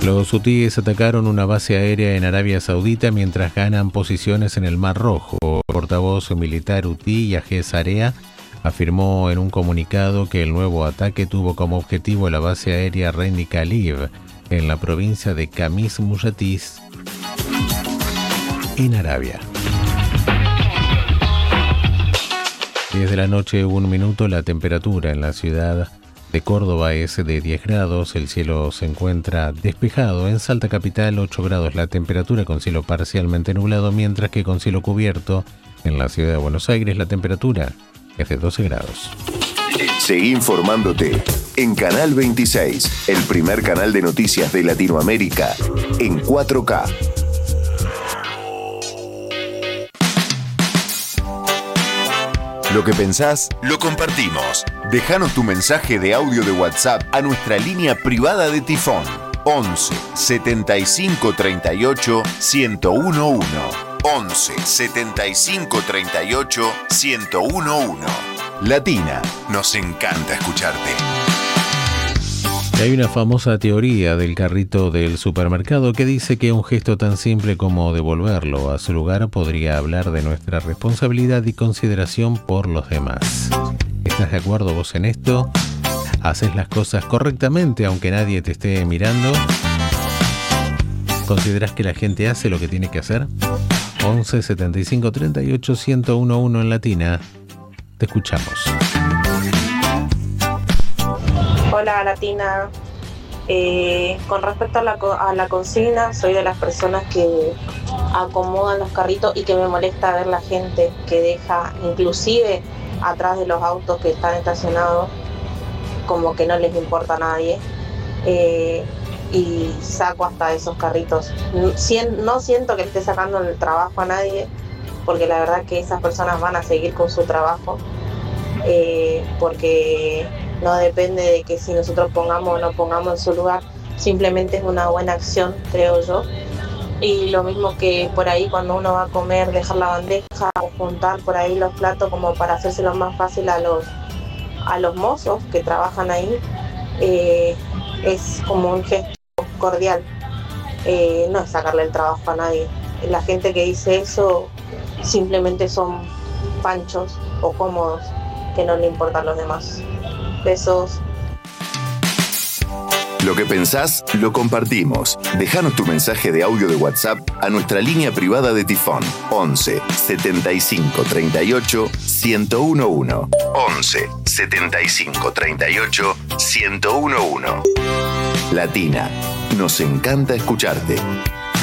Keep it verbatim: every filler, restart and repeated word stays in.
Los hutíes atacaron una base aérea en Arabia Saudita mientras ganan posiciones en el Mar Rojo. El portavoz militar hutí Yahya Sarea afirmó en un comunicado que el nuevo ataque tuvo como objetivo la base aérea Reni Khalib en la provincia de Khamis Mujatis, en Arabia. diez de la noche, un minuto, la temperatura en la ciudad de Córdoba es de diez grados, el cielo se encuentra despejado. En Salta Capital, ocho grados la temperatura con cielo parcialmente nublado, mientras que con cielo cubierto en la ciudad de Buenos Aires la temperatura es de doce grados. Seguí informándote en Canal veintiséis, el primer canal de noticias de Latinoamérica en cuatro K. Lo que pensás, lo compartimos. Déjanos tu mensaje de audio de WhatsApp a nuestra línea privada de Tifón. once setenta y cinco treinta y ocho ciento uno. once setenta y cinco treinta y ocho ciento uno. Latina, nos encanta escucharte. Hay una famosa teoría del carrito del supermercado que dice que un gesto tan simple como devolverlo a su lugar podría hablar de nuestra responsabilidad y consideración por los demás. ¿Estás de acuerdo vos en esto? ¿Haces las cosas correctamente aunque nadie te esté mirando? ¿Considerás que la gente hace lo que tiene que hacer? once setenta y cinco treinta y ocho ciento uno en Latina. Te escuchamos. Hola Latina, eh, con respecto a la, a la consigna, soy de las personas que acomodan los carritos y que me molesta ver la gente que deja inclusive atrás de los autos que están estacionados, como que no les importa a nadie, eh, y saco hasta esos carritos. No siento que esté sacando el trabajo a nadie, porque la verdad que esas personas van a seguir con su trabajo, eh, porque no depende de que si nosotros pongamos o no pongamos en su lugar, simplemente es una buena acción, creo yo. Y lo mismo que por ahí cuando uno va a comer, dejar la bandeja o juntar por ahí los platos como para hacérselo más fácil a los, a los mozos que trabajan ahí, eh, es como un gesto cordial, eh, no es sacarle el trabajo a nadie. La gente que dice eso simplemente son panchos o cómodos, que no le importan a los demás. Besos. Lo que pensás, lo compartimos. Déjanos tu mensaje de audio de WhatsApp a nuestra línea privada de Tifón. once setenta y cinco treinta y ocho ciento uno. once setenta y cinco treinta y ocho ciento uno. Latina, nos encanta escucharte.